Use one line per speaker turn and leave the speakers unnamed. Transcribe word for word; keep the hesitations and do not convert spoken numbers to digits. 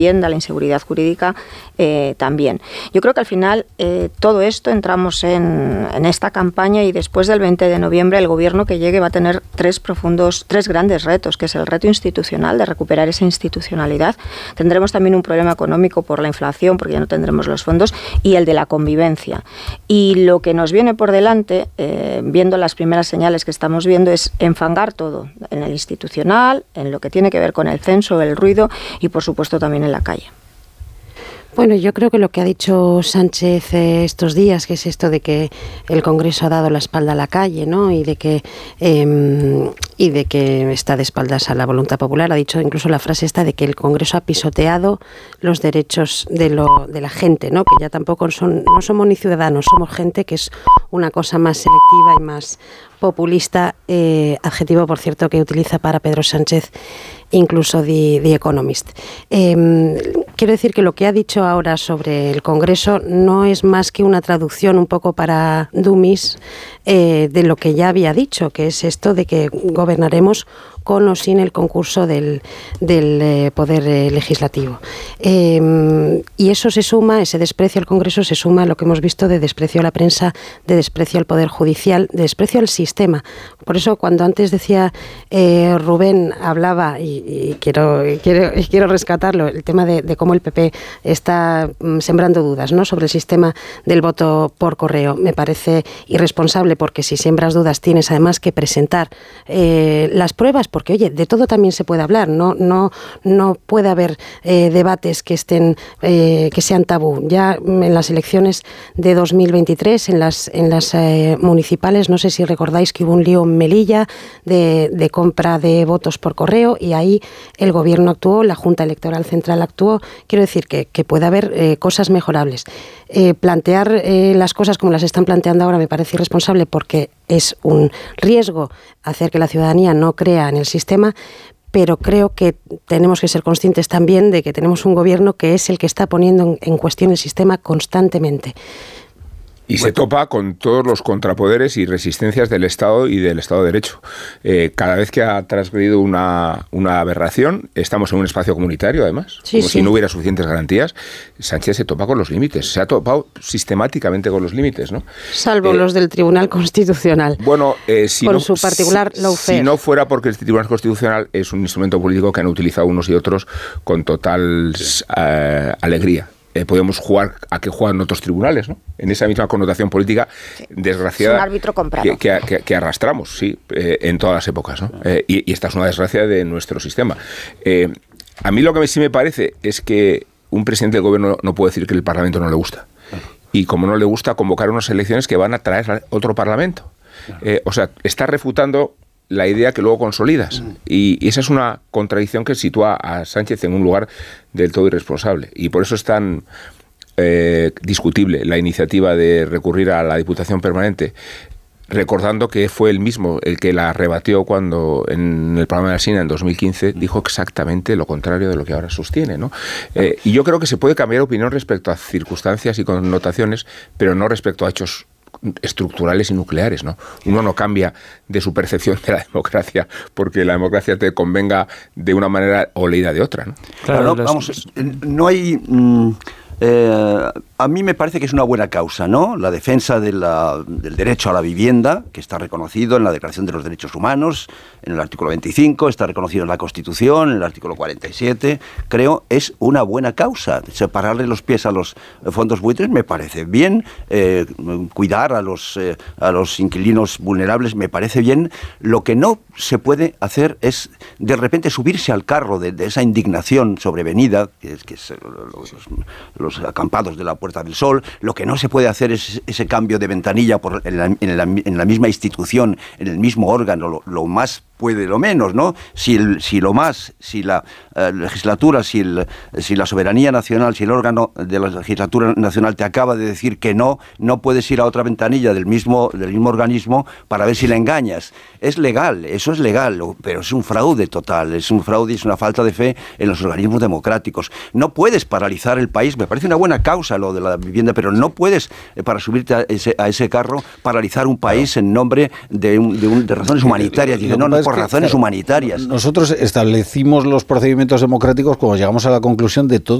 la inseguridad jurídica eh, también. Yo creo que al final eh, todo esto entramos en, en esta campaña y después del veinte de noviembre el gobierno que llegue va a tener tres profundos, tres grandes retos, que es el reto institucional de recuperar esa institucionalidad. Tendremos también un problema económico por la inflación porque ya no tendremos los fondos y el de la convivencia. Y lo que nos viene por delante, eh, viendo las primeras señales que estamos viendo, es enfangar todo en el institucional, en lo que tiene que ver con el censo, el ruido y por supuesto también en la calle.
Bueno, yo creo que lo que ha dicho Sánchez eh, estos días, que es esto de que el Congreso ha dado la espalda a la calle, ¿no? Y de que eh, y de que está de espaldas a la voluntad popular. Ha dicho incluso la frase esta de que el Congreso ha pisoteado los derechos de lo de la gente, ¿no? Que ya tampoco son no somos ni ciudadanos, somos gente, que es una cosa más selectiva y más populista, eh, adjetivo, por cierto, que utiliza para Pedro Sánchez incluso The, The Economist. Eh, quiero decir que lo que ha dicho ahora sobre el Congreso no es más que una traducción un poco para dummies eh, de lo que ya había dicho, que es esto de que gobernaremos con o sin el concurso del, del eh, Poder eh, Legislativo. Eh, y eso se suma, ese desprecio al Congreso se suma a lo que hemos visto de desprecio a la prensa, de desprecio al Poder Judicial, de desprecio al sistema. Por eso cuando antes decía eh, Rubén, hablaba, y, y, quiero, y, quiero, y quiero rescatarlo, el tema de, de cómo el P P está mm, sembrando dudas, ¿no?, sobre el sistema del voto por correo. Me parece irresponsable porque si siembras dudas tienes además que presentar eh, las pruebas, porque oye, de todo también se puede hablar, no no no puede haber eh, debates que estén eh, que sean tabú. Ya en las elecciones de dos mil veintitrés, en las en las eh, municipales, no sé si recordáis que hubo un lío en Melilla de, de compra de votos por correo y ahí el gobierno actuó, la Junta Electoral Central actuó. Quiero decir que, que puede haber eh, cosas mejorables. Eh, plantear eh, las cosas como las están planteando ahora me parece irresponsable porque es un riesgo hacer que la ciudadanía no crea en el sistema, pero creo que tenemos que ser conscientes también de que tenemos un gobierno que es el que está poniendo en, en cuestión el sistema constantemente.
Y se topa con todos los contrapoderes y resistencias del Estado y del Estado de Derecho. Eh, cada vez que ha transgredido una, una aberración, estamos en un espacio comunitario, además,
sí,
como
sí.
si no hubiera suficientes garantías. Sánchez se topa con los límites, se ha topado sistemáticamente con los límites, ¿no?
Salvo eh, los del Tribunal Constitucional.
Bueno, eh, si
con
no,
su particular
si,
lawfare.
Si no fuera porque el Tribunal Constitucional es un instrumento político que han utilizado unos y otros con total uh, alegría. Eh, podemos jugar a que juegan otros tribunales, ¿no? En esa misma connotación política, sí, desgraciada,
es un árbitro comprado.
Que, que, que, que arrastramos, sí, eh, en todas las épocas, ¿no? Eh, y, y esta es una desgracia de nuestro sistema. Eh, a mí lo que sí me parece es que un presidente del gobierno no puede decir que el Parlamento no le gusta. Y como no le gusta, convocar unas elecciones que van a traer otro Parlamento. Eh, o sea, está refutando la idea que luego consolidas. Y, y esa es una contradicción que sitúa a Sánchez en un lugar del todo irresponsable. Y por eso es tan eh, discutible la iniciativa de recurrir a la Diputación Permanente, recordando que fue él mismo el que la rebatió cuando en el programa de Alsina en dos mil quince dijo exactamente lo contrario de lo que ahora sostiene, ¿no? Eh, y yo creo que se puede cambiar opinión respecto a circunstancias y connotaciones, pero no respecto a hechos estructurales y nucleares, ¿no? Uno no cambia de su percepción de la democracia porque la democracia te convenga de una manera o leída de otra, ¿no?
Claro, no, vamos, no hay... Mmm, eh, a mí me parece que es una buena causa, ¿no? La defensa de la, del derecho a la vivienda, que está reconocido en la Declaración de los Derechos Humanos, en el artículo veinticinco, está reconocido en la Constitución, en el artículo cuarenta y siete, creo, es una buena causa. Separarle los pies a los fondos buitres me parece bien, eh, cuidar a los, eh, a los inquilinos vulnerables me parece bien. Lo que no se puede hacer es de repente subirse al carro de, de esa indignación sobrevenida, que es, que es los, los acampados de la Puerta del Sol. Lo que no se puede hacer es ese cambio de ventanilla por, en, la, en, la, en la misma institución, en el mismo órgano, lo, lo más puede lo menos, ¿no? Si, el, si lo más, si la eh, legislatura, si, el, si la soberanía nacional, si el órgano de la legislatura nacional te acaba de decir que no, no puedes ir a otra ventanilla del mismo, del mismo organismo para ver si la engañas. Es legal, eso es legal, pero es un fraude total, es un fraude y es una falta de fe en los organismos democráticos. No puedes paralizar el país, me parece una buena causa lo de la vivienda, pero no puedes, eh, para subirte a ese, a ese carro, paralizar un país en nombre de, un, de, un, de razones humanitarias. Dice, no, no, por
que,
razones
claro,
humanitarias.
Nosotros establecimos los procedimientos democráticos cuando llegamos a la conclusión de todo